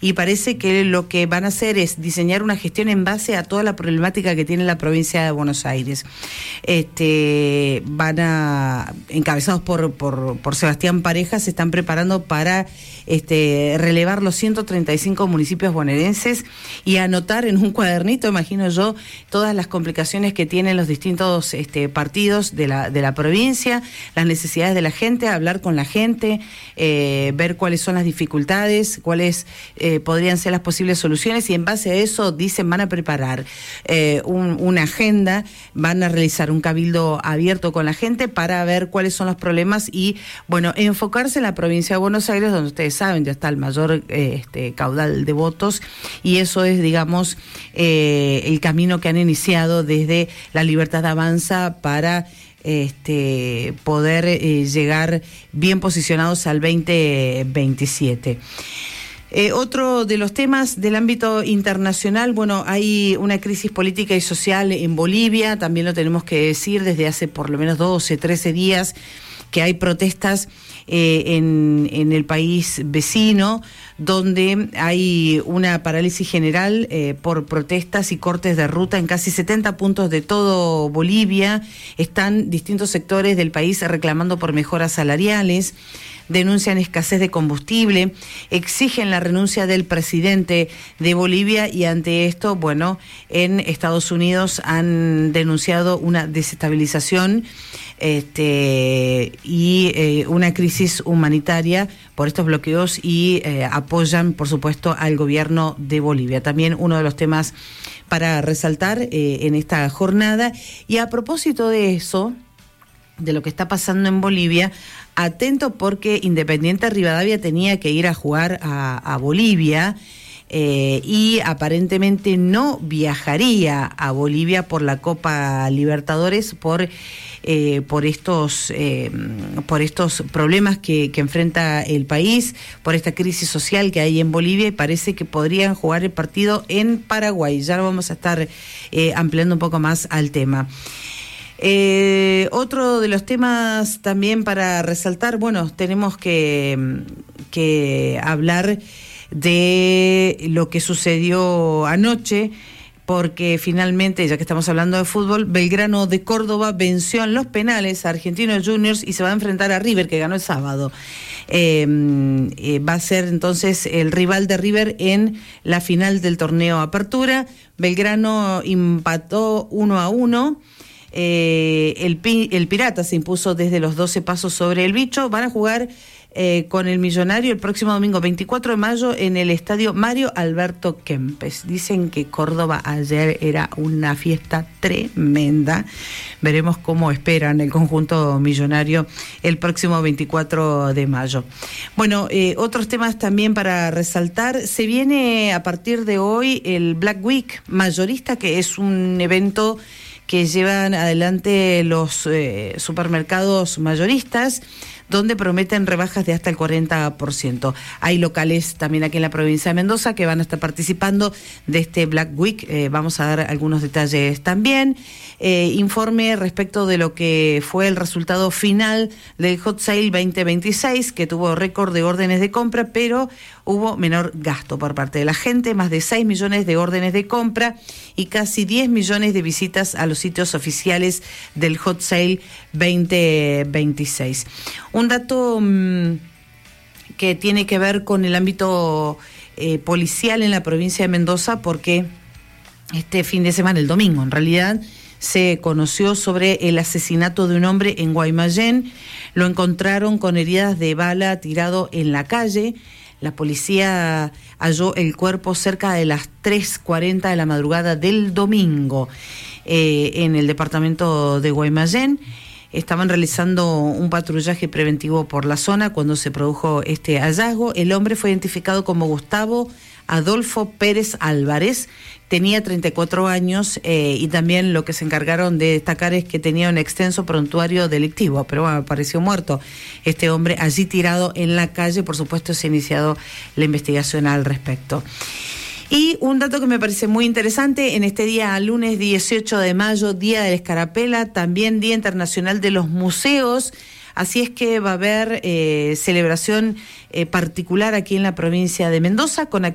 y parece que lo que van a hacer es diseñar una gestión en base a toda la problemática que tiene la provincia de Buenos Aires. Van a, encabezados por Sebastián Pareja, se están preparando para relevar los 135 municipios bonaerenses y anotar en un cuadernito, imagino yo, todas las complicaciones que tienen los distintos partidos de la provincia, las necesidades de la gente, hablar con la gente, ver cuáles son las dificultades, cuáles podrían ser las posibles soluciones, y en base a eso dicen van a preparar una agenda, van a realizar un cabildo abierto con la gente para ver cuáles son los problemas y, bueno, enfocarse en la provincia de Buenos Aires, donde ustedes saben ya está el mayor caudal de votos, y eso es, digamos, el camino que han iniciado desde La Libertad Avanza para poder llegar bien posicionados al 2027. Otro de los temas del ámbito internacional, bueno, hay una crisis política y social en Bolivia, también lo tenemos que decir, desde hace por lo menos 12, 13 días que hay protestas en el país vecino, donde hay una parálisis general por protestas y cortes de ruta en casi 70 puntos de todo Bolivia. Están distintos sectores del país reclamando por mejoras salariales, denuncian escasez de combustible, exigen la renuncia del presidente de Bolivia, y ante esto, bueno, en Estados Unidos han denunciado una desestabilización y una crisis humanitaria por estos bloqueos y apoyan, por supuesto, al gobierno de Bolivia. También uno de los temas para resaltar en esta jornada. Y a propósito de eso, de lo que está pasando en Bolivia, atento porque Independiente Rivadavia tenía que ir a jugar a Bolivia y aparentemente no viajaría a Bolivia por la Copa Libertadores por estos problemas que enfrenta el país, por esta crisis social que hay en Bolivia, y parece que podrían jugar el partido en Paraguay. Ya lo vamos a estar ampliando un poco más al tema. Otro de los temas también para resaltar, bueno, tenemos que hablar de lo que sucedió anoche, porque finalmente, ya que estamos hablando de fútbol, Belgrano de Córdoba venció en los penales a Argentinos Juniors y se va a enfrentar a River, que ganó el sábado. Va a ser entonces el rival de River en la final del torneo Apertura. Belgrano empató 1-1. El Pirata se impuso desde los 12 pasos sobre el Bicho. Van a jugar con el Millonario el próximo domingo 24 de mayo en el estadio Mario Alberto Kempes. Dicen que Córdoba ayer era una fiesta tremenda. Veremos cómo esperan el conjunto millonario el próximo 24 de mayo. Bueno, otros temas también para resaltar. Se viene a partir de hoy el Black Week mayorista, que es un evento que llevan adelante los supermercados mayoristas, donde prometen rebajas de hasta el 40%. Hay locales también aquí en la provincia de Mendoza que van a estar participando de este Black Week. Vamos a dar algunos detalles también. Informe respecto de lo que fue el resultado final del Hot Sale 2026, que tuvo récord de órdenes de compra, pero hubo menor gasto por parte de la gente, más de 6 millones de órdenes de compra y casi 10 millones de visitas a los sitios oficiales del Hot Sale 2026. Un dato que tiene que ver con el ámbito policial en la provincia de Mendoza, porque este fin de semana, el domingo en realidad, se conoció sobre el asesinato de un hombre en Guaymallén. Lo encontraron con heridas de bala tirado en la calle. La policía halló el cuerpo cerca de las 3:40 de la madrugada del domingo en el departamento de Guaymallén. Estaban realizando un patrullaje preventivo por la zona cuando se produjo este hallazgo. El hombre fue identificado como Gustavo Adolfo Pérez Álvarez, tenía 34 años y también lo que se encargaron de destacar es que tenía un extenso prontuario delictivo, pero bueno, apareció muerto este hombre allí tirado en la calle. Por supuesto, se ha iniciado la investigación al respecto. Y un dato que me parece muy interesante, en este día, lunes 18 de mayo, Día de la Escarapela, también Día Internacional de los Museos, así es que va a haber celebración particular aquí en la provincia de Mendoza, con